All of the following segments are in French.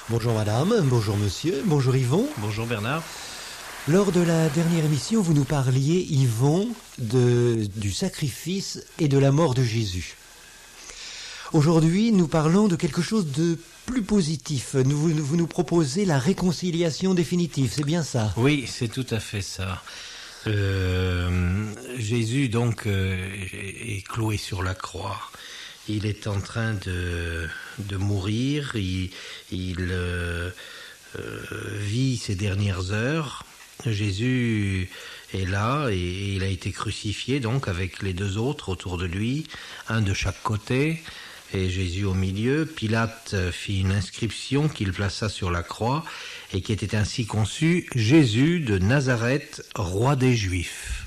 Bonjour madame, bonjour monsieur, bonjour Yvon. Bonjour Bernard. Lors de la dernière émission, vous nous parliez, Yvon, du sacrifice et de la mort de Jésus. Aujourd'hui, nous parlons de quelque chose de plus positif. Vous nous proposez la réconciliation définitive, c'est bien ça? Oui, c'est tout à fait ça. Jésus donc est cloué sur la croix. Il est en train de mourir. Il vit ses dernières heures. Jésus est là et il a été crucifié donc avec les deux autres autour de lui, un de chaque côté et Jésus au milieu. Pilate fit une inscription qu'il plaça sur la croix et qui était ainsi conçue: Jésus de Nazareth, roi des Juifs.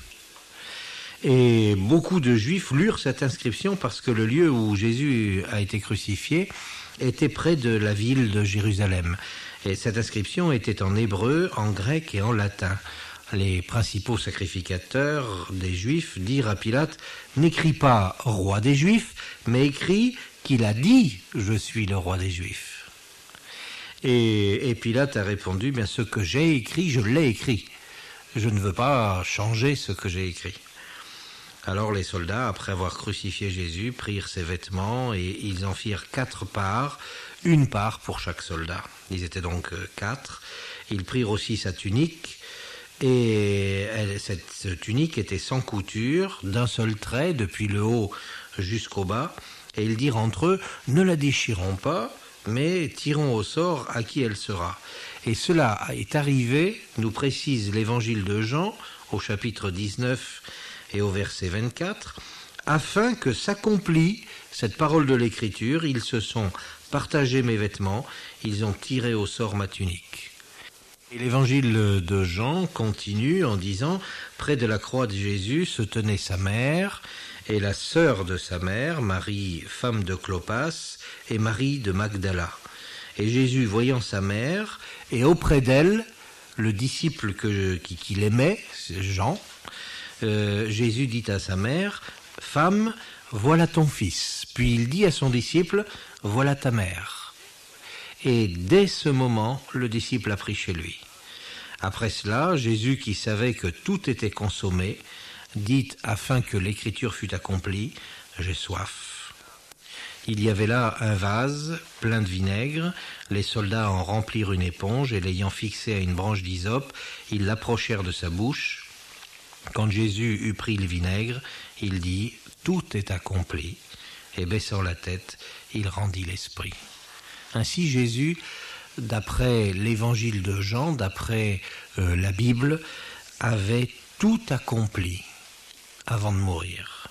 Et beaucoup de Juifs lurent cette inscription parce que le lieu où Jésus a été crucifié était près de la ville de Jérusalem. Et cette inscription était en hébreu, en grec et en latin. Les principaux sacrificateurs des Juifs dirent à Pilate: n'écris pas roi des Juifs, mais écris qu'il a dit je suis le roi des Juifs. Et Pilate a répondu: bien ce que j'ai écrit, je l'ai écrit. Je ne veux pas changer ce que j'ai écrit. Alors les soldats, après avoir crucifié Jésus, prirent ses vêtements et ils en firent 4 parts, une part pour chaque soldat. Ils étaient donc 4. Ils prirent aussi sa tunique, et cette tunique était sans couture, d'un seul trait, depuis le haut jusqu'au bas. Et ils dirent entre eux: ne la déchirons pas, mais tirons au sort à qui elle sera. Et cela est arrivé, nous précise l'évangile de Jean, au chapitre 19 et au verset 24, afin que s'accomplit cette parole de l'Écriture: ils se sont partagés mes vêtements, ils ont tiré au sort ma tunique. Et l'évangile de Jean continue en disant: près de la croix de Jésus se tenait sa mère et la sœur de sa mère, Marie, femme de Clopas, et Marie de Magdala. Et Jésus, voyant sa mère, et auprès d'elle, le disciple qu'il aimait, Jean, Jésus dit à sa mère: femme, voilà ton fils. Puis il dit à son disciple: voilà ta mère. Et dès ce moment, le disciple a pris chez lui. Après cela, Jésus, qui savait que tout était consommé, dit, afin que l'écriture fût accomplie: j'ai soif. Il y avait là un vase plein de vinaigre. Les soldats en remplirent une éponge et l'ayant fixée à une branche d'hysope, ils l'approchèrent de sa bouche. Quand Jésus eut pris le vinaigre, il dit: tout est accompli. Et baissant la tête, il rendit l'esprit. Ainsi Jésus, d'après l'évangile de Jean, d'après la Bible, avait tout accompli avant de mourir.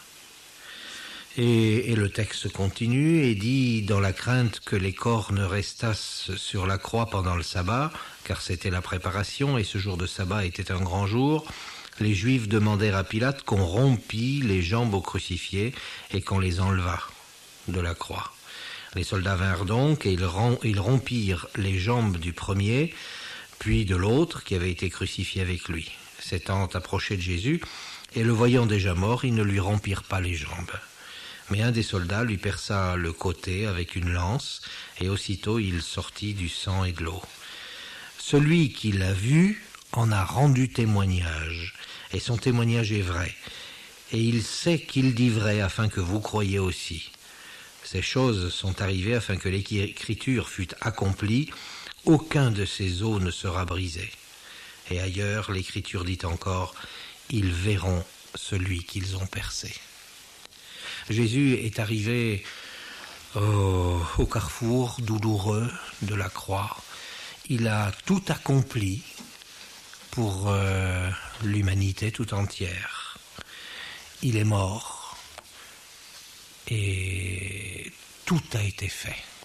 Et le texte continue et dit: dans la crainte que les corps ne restassent sur la croix pendant le sabbat, car c'était la préparation et ce jour de sabbat était un grand jour, les Juifs demandèrent à Pilate qu'on rompît les jambes aux crucifiés et qu'on les enlevât de la croix. Les soldats vinrent donc et ils rompirent les jambes du premier, puis de l'autre qui avait été crucifié avec lui. S'étant approchés de Jésus et le voyant déjà mort, ils ne lui rompirent pas les jambes. Mais un des soldats lui perça le côté avec une lance, et aussitôt il sortit du sang et de l'eau. Celui qui l'a vu en a rendu témoignage, et son témoignage est vrai. Et il sait qu'il dit vrai, afin que vous croyiez aussi. Ces choses sont arrivées afin que l'écriture fût accomplie: aucun de ces os ne sera brisé. Et ailleurs, l'écriture dit encore: ils verront celui qu'ils ont percé. Jésus est arrivé au carrefour douloureux de la croix. Il a tout accompli pour l'humanité tout entière. Il est mort et tout a été fait.